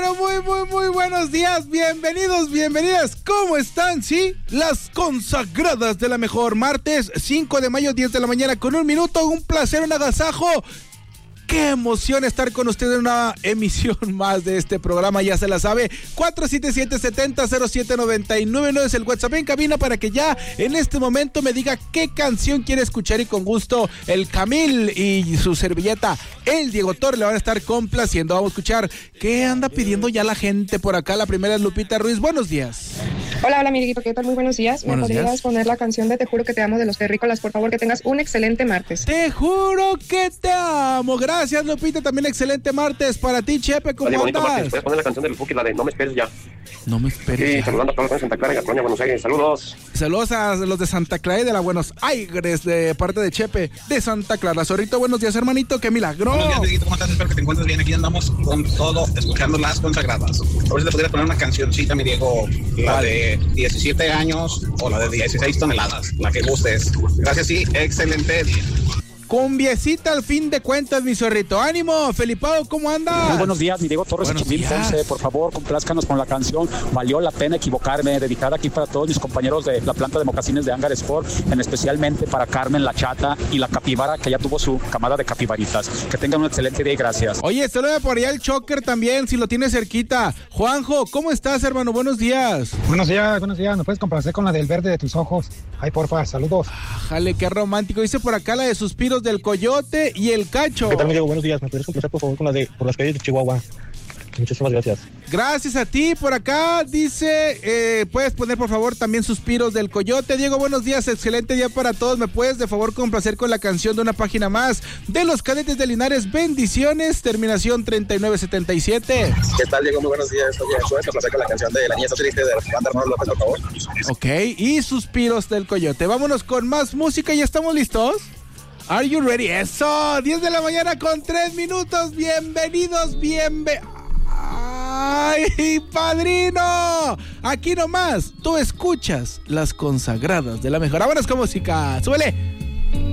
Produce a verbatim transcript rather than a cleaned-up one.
pero muy, muy, muy buenos días. Bienvenidos, bienvenidas. ¿Cómo están? Sí, las consagradas de la mejor. Martes cinco de mayo, diez de la mañana con un minuto. Un placer, un agasajo. Qué emoción estar con usted en una emisión más de este programa, ya se la sabe. Cuatro siete siete, siete cero, cero siete nueve nueve no es el WhatsApp en cabina para que ya en este momento me diga qué canción quiere escuchar, y con gusto el Camil y su servilleta, el Diego Torre, le van a estar complaciendo. Vamos a escuchar qué anda pidiendo ya la gente por acá. La primera es Lupita Ruiz, buenos días. Hola, hola, Miguelito, ¿qué tal? Muy buenos días. ¿Me Buenos podrías días. poner la canción de Te juro que te amo de los terrícolas? Por favor, que tengas un excelente martes. Te juro que te amo. Gracias, Lupita. También excelente martes para ti, Chepe. ¿Cómo Oye, bonito, Martín, andas? ¿puedes poner la canción del Fuki, la de No me esperes ya? No me Sí, esperes. ya. saludando a todos en Santa Clara, en la colonia Buenos Aires. Saludos. Saludos a los de Santa Clara y de la Buenos Aires, de parte de Chepe de Santa Clara. Zorrito, buenos días, hermanito. ¡Qué milagro! Buenos días, Dieguito, ¿cómo estás? Espero que te encuentres bien. Aquí andamos con todo, escuchando las consagradas. A ver si te podrías poner una cancioncita, mi Diego, la Vale. de diecisiete años o la de dieciséis toneladas, la que gustes. Gracias y excelente día. Cumbiecita al fin de cuentas, mi zorrito. ¡Ánimo! Felipao, ¿cómo andas? Muy buenos días, mi Diego Torres, Buenos Chimil días. Ponce. Por favor, complázcanos con la canción Valió la pena equivocarme, dedicada aquí para todos mis compañeros de la planta de mocasines de Hangar Sport, en especialmente para Carmen, la chata y la capibara, que ya tuvo su camada de capibaritas. Que tengan un excelente día y gracias. Oye, saluda por allá el Choker también, si lo tiene cerquita. Juanjo, ¿cómo estás, hermano? Buenos días. Buenos días, buenos días. ¿Me puedes complacer con la del verde de tus ojos? Ay, porfa, saludos. Jale, qué romántico. Dice por acá la de Suspiros del Coyote y el Cacho. ¿Qué tal, Diego? Buenos días. ¿Me podrías complacer, por favor, con la de Por las calles de Chihuahua? Muchísimas gracias. Gracias a ti. Por acá dice, eh, puedes poner por favor también Suspiros del Coyote. Diego, buenos días, excelente día para todos. ¿Me puedes de favor complacer con la canción de Una Página Más de los Cadetes de Linares? Bendiciones, terminación treinta y nueve setenta y siete. ¿Qué tal, Diego? Muy buenos días. Oye, ¿puedes complacer con la canción de La Niña Está Triste de Banda Armando López, por favor? Ok, y Suspiros del Coyote. Vámonos con más música, ¿ya estamos listos? Are you ready? Eso, diez de la mañana con tres minutos. Bienvenidos, bienvenidos. ¡Ay, padrino! Aquí nomás, tú escuchas las consagradas de la mejor. Vámonos con música. ¡Súbele!